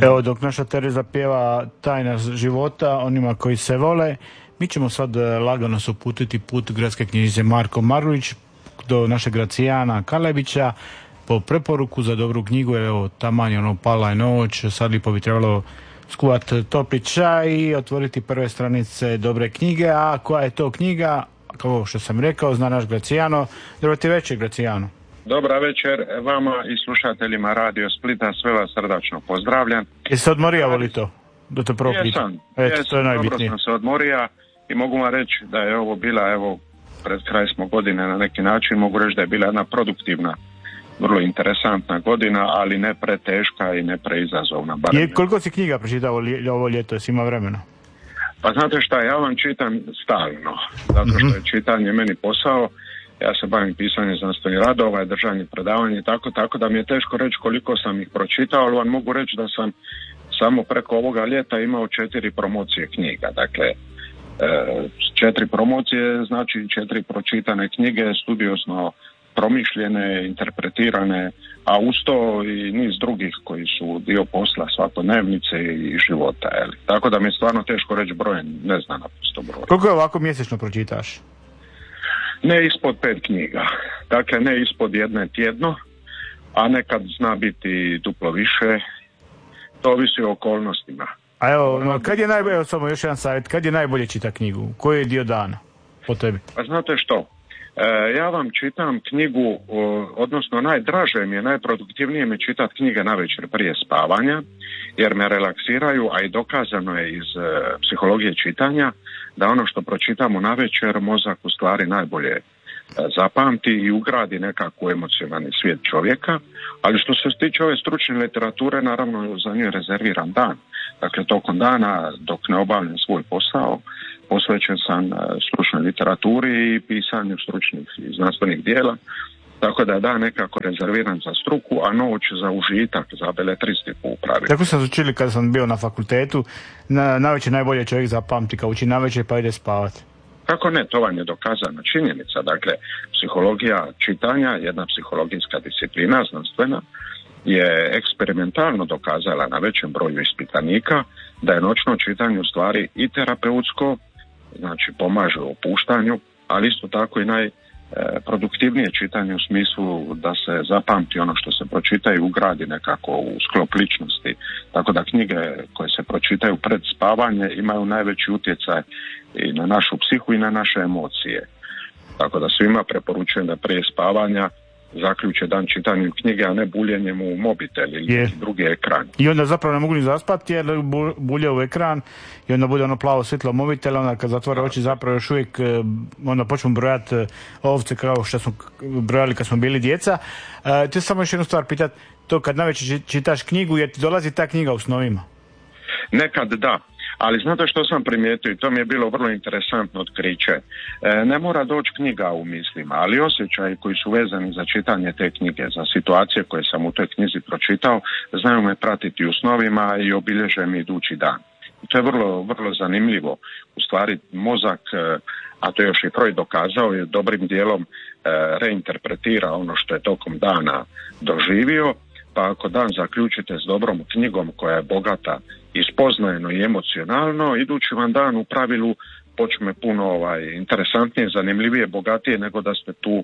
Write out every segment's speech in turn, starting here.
Evo, dok naša Tereza pjeva Tajna života onima koji se vole, mi ćemo sad lagano se uputiti put gradske knjižnice Marko Marulić do našeg Gracijana Kalebića po preporuku za dobru knjigu. Evo, taman je ono, pala je noć, sad lipo bi trebalo skuvat topli čaj i otvoriti prve stranice dobre knjige. A koja je to knjiga? Kao što sam rekao, zna naš Gracijano. Dobro ti večer, Gracijano. Dobra večer vama i slušateljima Radio Splita, sve vas srdačno pozdravljam. Jesi se odmorio, voli to? Do te prvo Jesam, to je najbitnije. Dobro sam se odmorio i mogu vam reći da je ovo bila, evo, pred kraj smo godine na neki način, mogu reći da je bila jedna produktivna, vrlo interesantna godina, ali ne preteška i ne preizazovna. Koliko si knjiga pročitao ovo ljeto, jesi ima vremena? Pa znate šta, ja vam čitam stalno, zato što je čitanje meni posao. Ja se bavim pisanjem znanstvenih radova i držanje predavanja i tako da mi je teško reći koliko sam ih pročitao, ali vam mogu reći da sam samo preko ovoga ljeta imao 4 promocije knjiga. Dakle, 4 promocije znači 4 pročitane knjige, studiozno promišljene, interpretirane, a uz to i niz drugih koji su dio posla svakodnevnice i života. Jeli. Tako da mi je stvarno teško reći brojem, ne znam naprosto broj. Koliko je ovako mjesečno pročitaš? Ne ispod 5 knjiga. Dakle, ne ispod jedne tjedno, a nekad zna biti duplo više. To ovisi o okolnostima. A evo, kad je najbolje, evo samo još jedan savjet, kad je najbolje čita knjigu? Koji je dio dana po tebi? Pa znate što? Ja vam čitam knjigu, odnosno najdraže mi je, najproduktivnije mi je čitati knjige navečer prije spavanja, jer me relaksiraju, a i dokazano je iz psihologije čitanja da ono što pročitamo navečer mozak u stvari najbolje zapamti i ugradi nekako emocionalni svijet čovjeka, ali što se tiče ove stručne literature, naravno za nju je rezerviran dan. Dakle, tokom dana dok ne obavljam svoj posao, posvećen sam stručnoj literaturi i pisanju stručnih i znanstvenih dijela, tako da je dan nekako rezerviran za struku, a noć za užitak, za beletristiku u pravilu. Tako sam učili kada sam bio na fakultetu, navečer najbolje čovjek zapamti, kao uči navečer pa ide spavati. Kako ne, to vam je dokazana činjenica. Dakle, psihologija čitanja, jedna psihologijska disciplina znanstvena, je eksperimentalno dokazala na većem broju ispitanika da je noćno čitanje u stvari i terapeutsko, znači pomaže u opuštanju, ali isto tako i najproduktivnije čitanje u smislu da se zapamti ono što se pročita i ugradi nekako u sklop ličnosti. Tako da knjige koje se pročitaju pred spavanje imaju najveći utjecaj i na našu psihu i na naše emocije. Tako da svima preporučujem da prije spavanja zaključe dan čitanjem knjige, a ne buljenjem u mobitel ili drugi ekran. I onda zapravo ne mogu ni zaspati jer bulje u ekran i onda bude ono plavo svjetlo mobitela, onda kad zatvore oči zapravo još uvijek onda počnemo brojati ovce kao što smo brojali kad smo bili djeca. Ti samo još jednu stvar pitati, to kad navečer čitaš knjigu, jer ti dolazi ta knjiga u snovima? Nekad da. Ali znate što sam primijetio i to mi je bilo vrlo interesantno otkriće. Ne mora doći knjiga u mislima, ali osjećaji koji su vezani za čitanje te knjige, za situacije koje sam u toj knjizi pročitao, znaju me pratiti u snovima i obilježe mi idući dan. I to je vrlo, vrlo zanimljivo. U stvari mozak, a to je još i Freud dokazao, je dobrim dijelom reinterpretira ono što je tokom dana doživio. Pa ako dan zaključite s dobrom knjigom koja je bogata i spoznajeno i emocionalno, idući vam dan u pravilu počne puno interesantnije, zanimljivije, bogatije nego da ste tu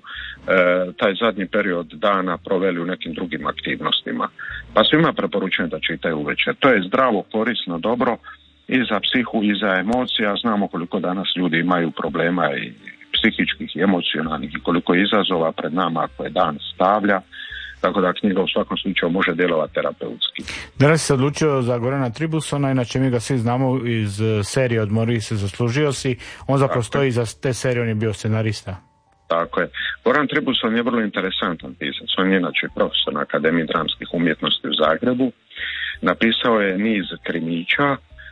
taj zadnji period dana proveli u nekim drugim aktivnostima. Pa svima preporučujem da čitaju uvečer. To je zdravo, korisno, dobro i za psihu i za emocije. Znamo koliko danas ljudi imaju problema i psihičkih i emocionalnih i koliko izazova pred nama koje dan stavlja. Tako da knjiga u svakom slučaju može djelovati terapeutski. Danas si se odlučio za Gorana Tribusona, inače mi ga svi znamo iz serije Odmori se, zaslužio si. On zapravo stoji za te serije, on je bio scenarista. Tako je. Goran Tribuson je vrlo interesantan pisac. On je inače profesor na Akademiji dramskih umjetnosti u Zagrebu. Napisao je niz krimića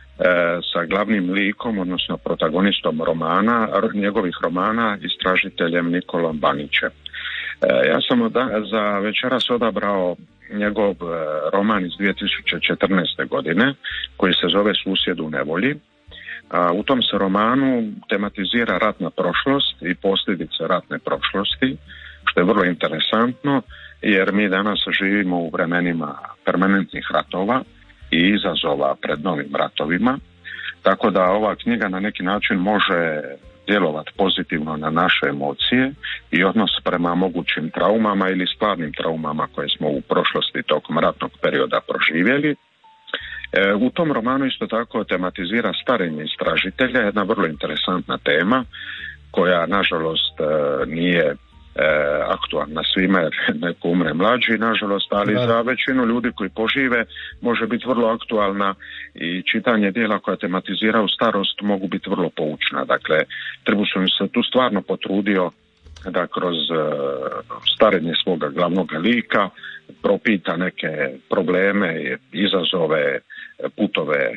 sa glavnim likom, odnosno protagonistom njegovih romana, istražiteljem Nikolom Banićem. Ja sam za večeras odabrao njegov roman iz 2014. godine koji se zove Susjed u nevolji. U tom se romanu tematizira ratna prošlost i posljedice ratne prošlosti, što je vrlo interesantno jer mi danas živimo u vremenima permanentnih ratova i izazova pred novim ratovima, tako da ova knjiga na neki način može djelovati pozitivno na naše emocije i odnos prema mogućim traumama ili stvarnim traumama koje smo u prošlosti tokom ratnog perioda proživjeli. U tom romanu isto tako tematizira starenje istražitelja, jedna vrlo interesantna tema koja nažalost nije aktualna svima jer neko umre mlađi nažalost, ali za većinu ljudi koji požive može biti vrlo aktualna i čitanje dijela koja tematiziraju starost mogu biti vrlo poučna. Dakle, Trbuson se tu stvarno potrudio da kroz starenje svoga glavnog lika propita neke probleme, izazove, putove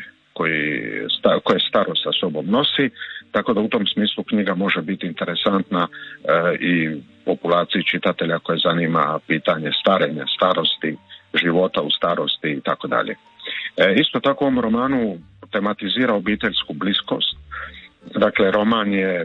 koje starost sa sobom nosi, tako da u tom smislu knjiga može biti interesantna i populaciji čitatelja koje zanima pitanje starenja, starosti, života u starosti i tako dalje. Isto tako u ovom romanu tematizira obiteljsku bliskost. Dakle, roman je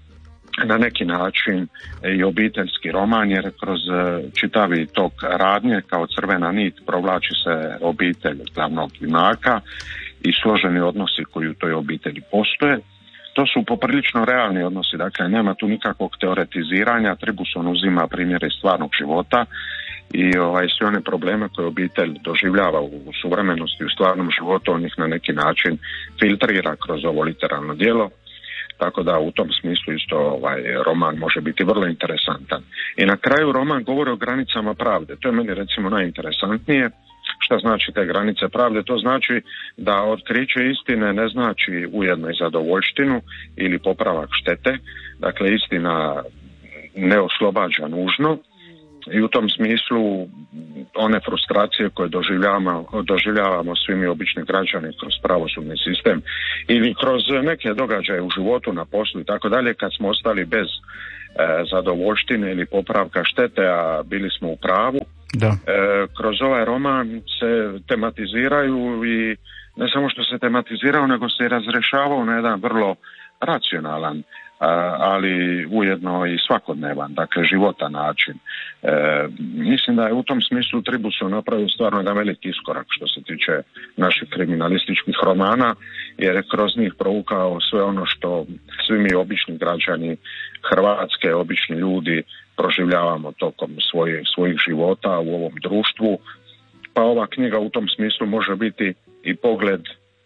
na neki način i obiteljski roman jer kroz čitavi tok radnje kao crvena nit provlači se obitelj glavnog junaka i složeni odnosi koji u toj obitelji postoje. To su poprilično realni odnosi, dakle nema tu nikakvog teoretiziranja. Trbuson uzima primjere iz stvarnog života i sve one probleme koje obitelj doživljava u suvremenosti, u stvarnom životu, on ih na neki način filtrira kroz ovo literarno djelo. Tako da u tom smislu isto roman može biti vrlo interesantan. I na kraju roman govori o granicama pravde. To je meni recimo najinteresantnije. Šta znači te granice pravde? To znači da otkriće istine ne znači ujedno i zadovoljštinu ili popravak štete. Dakle, istina ne oslobađa nužno i u tom smislu one frustracije koje doživljavamo svi mi obični građani kroz pravosudni sistem ili kroz neke događaje u životu, na poslu i tako dalje, kad smo ostali bez zadovoljštine ili popravka štete, a bili smo u pravu. Da. Kroz ovaj roman se tematiziraju i ne samo što se tematizirao, nego se i razrešavao na jedan vrlo racionalan, ali ujedno i svakodnevan, dakle životan način. Mislim da je u tom smislu Trbuson napravio stvarno jedan veliki iskorak što se tiče naših kriminalističkih romana, jer je kroz njih provukao sve ono što svi mi obični građani Hrvatske, obični ljudi proživljavamo tokom svojih života u ovom društvu. Pa ova knjiga u tom smislu može biti i pogled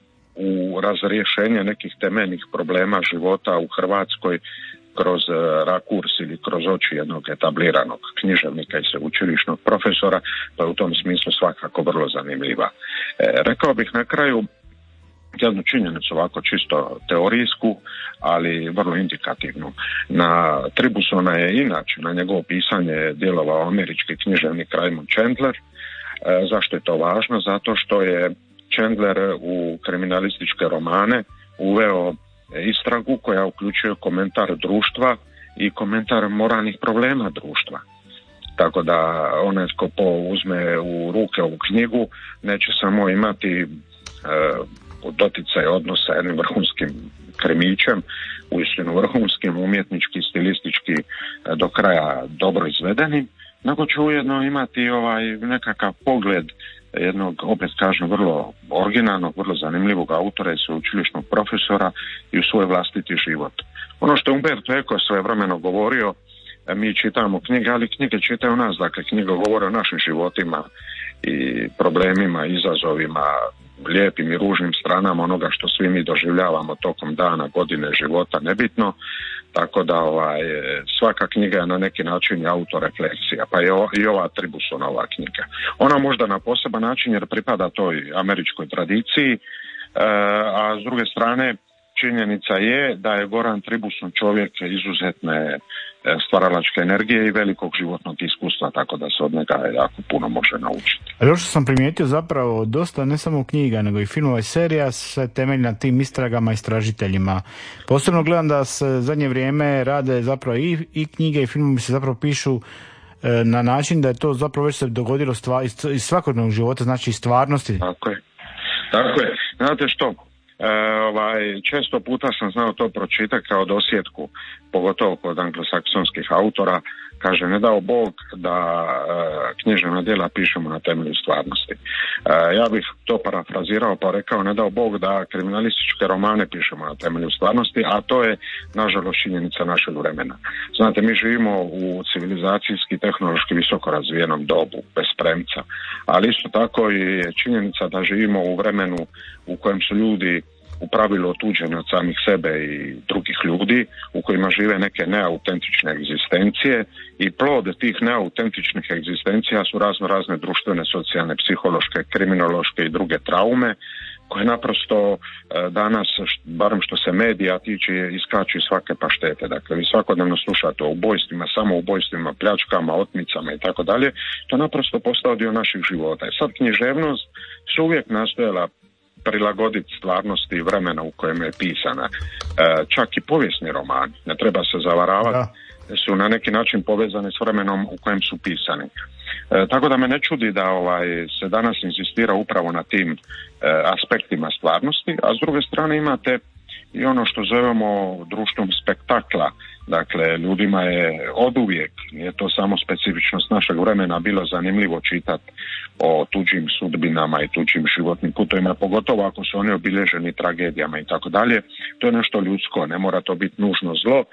u razrješenje nekih temeljnih problema života u Hrvatskoj kroz rakurs ili kroz oči jednog etabliranog književnika i sveučilišnog profesora, pa u tom smislu svakako vrlo zanimljiva. Rekao bih na kraju jednu činjenicu ovako čisto teorijsku, ali vrlo indikativnu. Na Tribusona je inače, na njegovo pisanje djelovao američki književnik Raymond Chandler. Zašto je to važno? Zato što je Chandler u kriminalističke romane uveo istragu koja uključuje komentar društva i komentar moralnih problema društva. Tako da onaj tko uzme u ruke ovu knjigu neće samo imati doticaj odnosa jednim vrhunskim krimićem, uistinu vrhunskim, umjetnički, stilistički do kraja dobro izvedenim, nego će ujedno imati nekakav pogled jednog, opet kažem, vrlo originalnog, vrlo zanimljivog autora i sveučilišnog profesora i u svoj vlastiti život. Ono što je Umberto Eco svojevremeno govorio, mi čitamo knjige, ali knjige čitaju nas, dakle knjige govore o našim životima i problemima, izazovima, lijepim i ružnim stranama onoga što svi mi doživljavamo tokom dana, godine, života, nebitno. Tako da svaka knjiga je na neki način autorefleksija, pa je i ova Tribusonova knjiga. Ona možda na poseban način jer pripada toj američkoj tradiciji, a s druge strane činjenica je da je Goran Tribuson čovjek izuzetne stvaralačke energije i velikog životnog iskustva, tako da se od njega jako puno može naučiti. Ali još što sam primijetio zapravo dosta ne samo knjiga, nego i filmova i serija se temelji na tim istragama i istražiteljima. Posebno gledam da se zadnje vrijeme rade zapravo i knjige i filmovi se zapravo pišu na način da je to zapravo već se dogodilo iz svakodnevnog života, znači iz stvarnosti. Tako je. Znate što? Često puta sam znao to pročitati kao dosjetku, pogotovo kod anglosaksonskih autora, Kaže, ne dao Bog da književna djela pišemo na temelju stvarnosti. Ja bih to parafrazirao pa rekao, ne dao Bog da kriminalističke romane pišemo na temelju stvarnosti, a to je nažalost činjenica našeg vremena. Znate, mi živimo u civilizacijski, tehnološki visoko razvijenom dobu, bez premca, ali isto tako je činjenica da živimo u vremenu u kojem su ljudi u pravilu otuđeni od samih sebe i drugih ljudi, u kojima žive neke neautentične egzistencije, i plod tih neautentičnih egzistencija su razne društvene, socijalne, psihološke, kriminološke i druge traume koje naprosto danas, barem što se medija tiče, iskaču iz svake paštete. Dakle, vi svakodnevno slušate o ubojstvima, samoubojstvima, pljačkama, otmicama i tako dalje. To naprosto postao dio naših života. I sad književnost se uvijek nastojala prilagoditi stvarnosti i vremena u kojem je pisana. Čak i povijesni romani, ne treba se zavaravati, su na neki način povezani s vremenom u kojem su pisani. Tako da me ne čudi da se danas insistira upravo na tim aspektima stvarnosti, a s druge strane imate i ono što zovemo društvom spektakla. Dakle, ljudima je oduvijek, nije to samo specifičnost našeg vremena, bilo zanimljivo čitati o tuđim sudbinama i tuđim životnim putovima, pogotovo ako su oni obilježeni tragedijama i tako dalje. To je nešto ljudsko, ne mora to biti nužno zlo.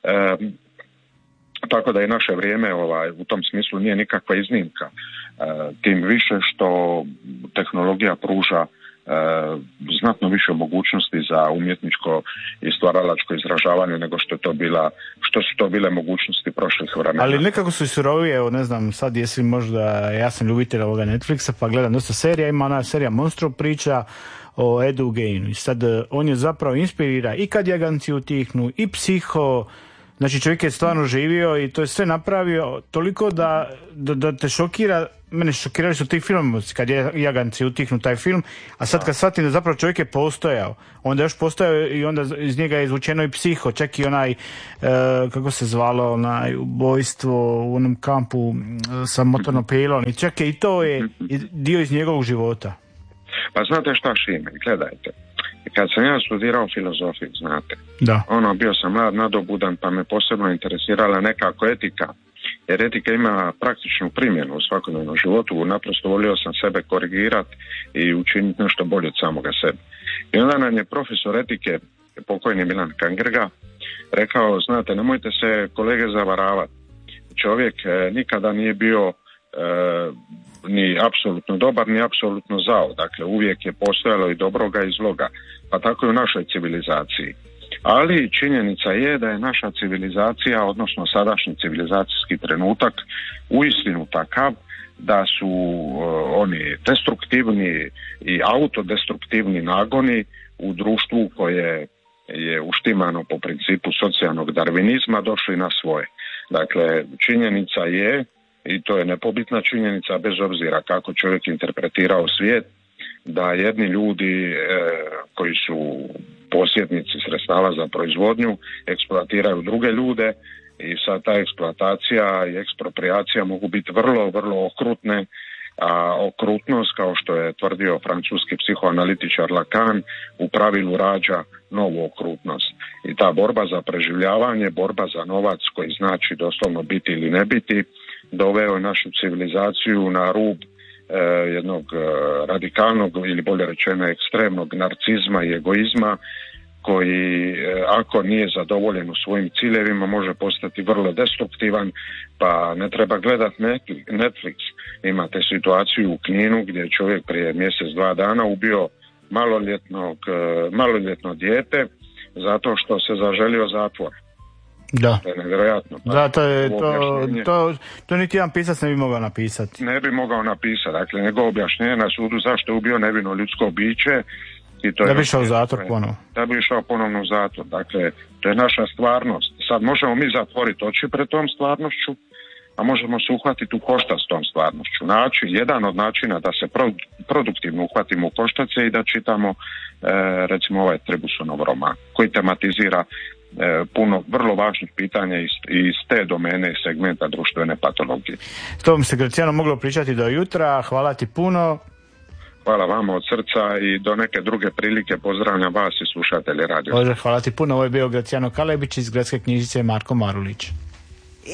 Tako da i naše vrijeme u tom smislu nije nikakva iznimka. Tim više što tehnologija pruža znatno više mogućnosti za umjetničko i stvaralačko izražavanje nego što su to bile mogućnosti prošlih vremena. Ali nekako su i surovije, ne znam, sad jesi možda, ja sam ljubitelj ovoga Netflixa pa gledam dosta serija, ima ona serija Monstro priča o Edu Geinu i sad on je zapravo inspirira i Kad jaganci utihnu i Psiho. Znači čovjek je stvarno živio i to je sve napravio toliko da te šokira. Mene šokirali su ti filmovi Kad jaganci utihnu, taj film, a sad kad shvatim da zapravo čovjek je postojao, onda još postojao i onda iz njega je izvučeno i Psiho, čak i onaj kako se zvalo, onaj ubojstvo u onom kampu sa motornom pilom, i čak i to je dio iz njegovog života. Pa znate šta, Šime, gledajte. Kad sam ja studirao filozofiju, znate, bio sam mlad, nadobudan, pa me posebno interesirala nekako etika, jer etika ima praktičnu primjenu u svakodnevnom životu. Naprosto volio sam sebe korigirati i učiniti nešto bolje od samoga sebe. I onda nam je profesor etike, pokojni Milan Kangrga, rekao, znate, nemojte se kolege zavaravati. Čovjek nikada nije bio ni apsolutno dobar, ni apsolutno zao. Dakle, uvijek je postojalo i dobroga i zloga, pa tako i u našoj civilizaciji. Ali činjenica je da je naša civilizacija, odnosno sadašnji civilizacijski trenutak, uistinu takav da su oni destruktivni i autodestruktivni nagoni u društvu koje je uštimano po principu socijalnog darvinizma došli na svoje. Dakle, činjenica je, i to je nepobitna činjenica bez obzira kako čovjek interpretirao svijet, da jedni ljudi koji su posjednici sredstava za proizvodnju eksploatiraju druge ljude i sad ta eksploatacija i ekspropriacija mogu biti vrlo okrutne, a okrutnost, kao što je tvrdio francuski psihoanalitičar Lacan, u pravilu rađa novu okrutnost. I ta borba za preživljavanje, borba za novac koji znači doslovno biti ili ne biti, doveo je našu civilizaciju na rub jednog radikalnog ili bolje rečeno ekstremnog narcizma i egoizma koji ako nije zadovoljen u svojim ciljevima može postati vrlo destruktivan, pa ne treba gledati Netflix. Imate situaciju u Kninu gdje je čovjek prije mjesec, 2 dana ubio maloljetno dijete zato što se zaželio zatvor. Da. To je nevjerojatno. Da, to niti jedan pisac ne bi mogao napisati. Ne bi mogao napisati, dakle njegovo objašnjenje na sudu zašto je ubio nevino ljudsko biće. I to da bi išao u zatvor ponovno. Da bi išao ponovno u zatvor. Dakle, to je naša stvarnost. Sad možemo mi zatvoriti oči pred tom stvarnošću, a možemo se uhvatiti u koštac s tom stvarnošću. Jedan od načina da se produktivno uhvatimo u koštac je i da čitamo recimo ovaj Tribusonov roman koji tematizira puno vrlo važnih pitanja iz te domene i segmenta društvene patologije. S tom se, Gracijano, moglo pričati do jutra. Hvala ti puno. Hvala vama od srca i do neke druge prilike pozdravljam vas i slušatelje radio. Hvala ti puno. Ovo je bio Gracijano Kalebić iz Gradske knjižnice Marko Marulić.